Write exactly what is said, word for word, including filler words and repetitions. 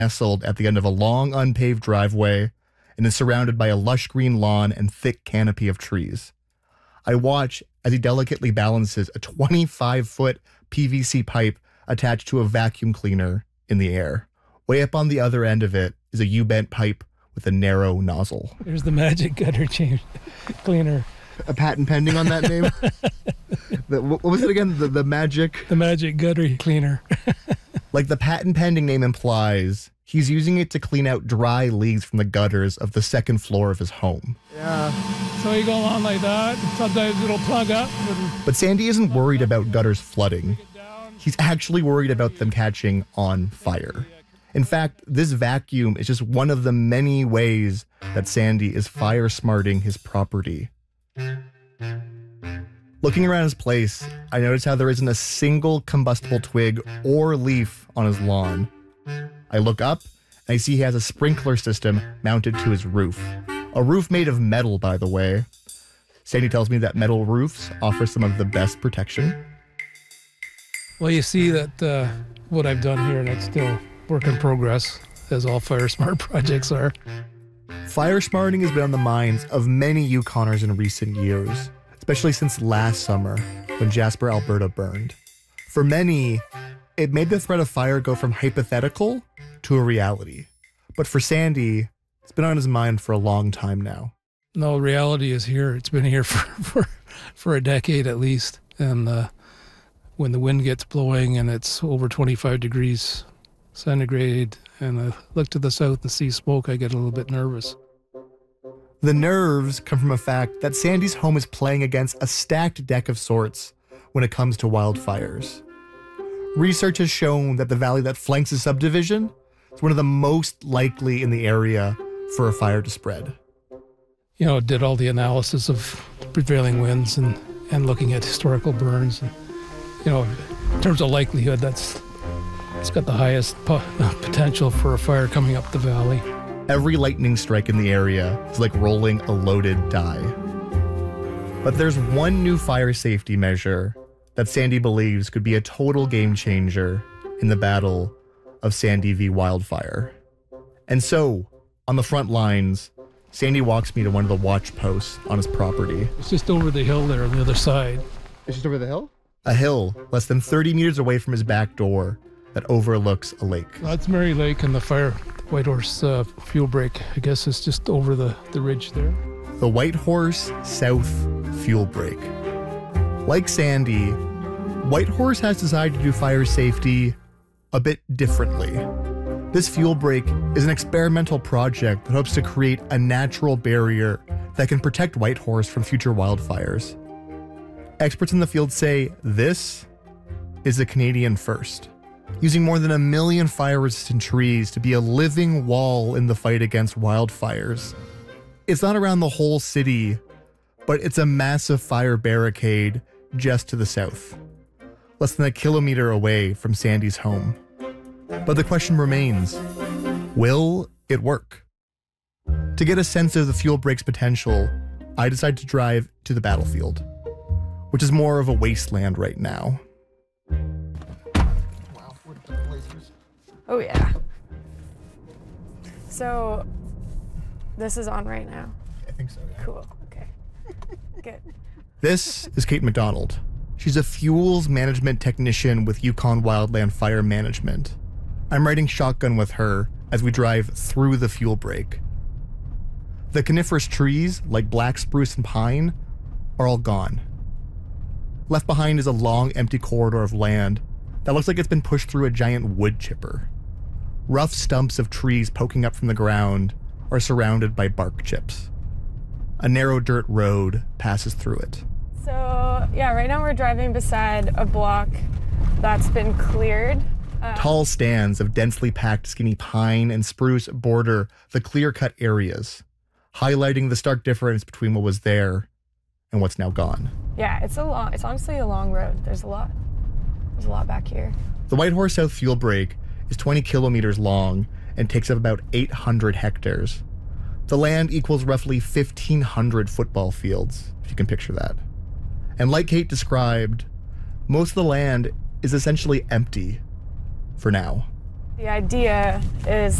nestled at the end of a long unpaved driveway and is surrounded by a lush green lawn and thick canopy of trees. I watch as he delicately balances a twenty-five foot P V C pipe attached to a vacuum cleaner in the air. Way up on the other end of it is a U-bent pipe with a narrow nozzle. There's the magic gutter change cleaner. A patent pending on that name? the, what was it again? The, the magic? The magic gutter cleaner. Like the patent pending name implies, he's using it to clean out dry leaves from the gutters of the second floor of his home. Yeah. So you go along like that. Sometimes it'll plug up. But Sandy isn't worried about gutters flooding. He's actually worried about them catching on fire. In fact, this vacuum is just one of the many ways that Sandy is fire smarting his property. Looking around his place, I notice how there isn't a single combustible twig or leaf on his lawn. I look up and I see he has a sprinkler system mounted to his roof. A roof made of metal, by the way. Sandy tells me that metal roofs offer some of the best protection. Well, you see that uh, what I've done here, and it's still work in progress, as all Fire Smart projects are. Fire smarting has been on the minds of many Yukoners in recent years, especially since last summer when Jasper, Alberta burned. For many, it made the threat of fire go from hypothetical to a reality. But for Sandy, it's been on his mind for a long time now. No, reality is here. It's been here for, for, for a decade at least. And uh, when the wind gets blowing and it's over twenty-five degrees centigrade and I look to the south and see smoke, I get a little bit nervous. The nerves come from a fact that Sandy's home is playing against a stacked deck of sorts when it comes to wildfires. Research has shown that the valley that flanks the subdivision is one of the most likely in the area for a fire to spread. You know, did all the analysis of prevailing winds and, and looking at historical burns. And, you know, in terms of likelihood, that's it's got the highest po- potential for a fire coming up the valley. Every lightning strike in the area is like rolling a loaded die. But there's one new fire safety measure that Sandy believes could be a total game changer in the battle of Sandy v. Wildfire. And so, on the front lines, Sandy walks me to one of the watch posts on his property. It's just over the hill there on the other side. It's just over the hill? A hill less than thirty meters away from his back door that overlooks a lake. That's Mary Lake and the fire Whitehorse uh, fuel break. I guess it's just over the, the ridge there. The Whitehorse South Fuel Break. Like Sandy, Whitehorse has decided to do fire safety a bit differently. This fuel break is an experimental project that hopes to create a natural barrier that can protect Whitehorse from future wildfires. Experts in the field say this is a Canadian first, using more than a million fire-resistant trees to be a living wall in the fight against wildfires. It's not around the whole city, but it's a massive fire barricade just to the south, less than a kilometer away from Sandy's home. But the question remains, will it work? To get a sense of the fuel break's potential, I decide to drive to the battlefield, which is more of a wasteland right now. Oh yeah. So, this is on right now? I think so, yeah. Cool, okay. Good. This is Kate McDonald. She's a fuels management technician with Yukon Wildland Fire Management. I'm riding shotgun with her as we drive through the fuel break. The coniferous trees, like black spruce and pine, are all gone. Left behind is a long, empty corridor of land that looks like it's been pushed through a giant wood chipper. Rough stumps of trees poking up from the ground are surrounded by bark chips. A narrow dirt road passes through it. So, yeah, right now we're driving beside a block that's been cleared. Uh, Tall stands of densely packed skinny pine and spruce border the clear-cut areas, highlighting the stark difference between what was there and what's now gone. Yeah, it's a long, it's honestly a long road. There's a lot. There's a lot back here. The Whitehorse South Fuel Break is twenty kilometers long and takes up about eight hundred hectares. The land equals roughly fifteen hundred football fields, if you can picture that. And like Kate described, most of the land is essentially empty for now. The idea is